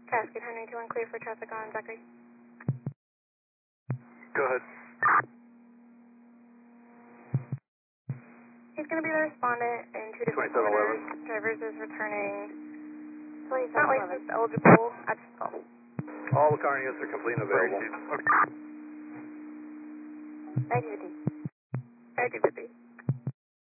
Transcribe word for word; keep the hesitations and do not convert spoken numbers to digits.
Cascade one two one, clear for traffic on Zachary. Go ahead. He's going to be the respondent in two different orders. Drivers is returning. Not licensed, eligible at stall. All the car units are complete and available. ninety fifty. ninety fifty.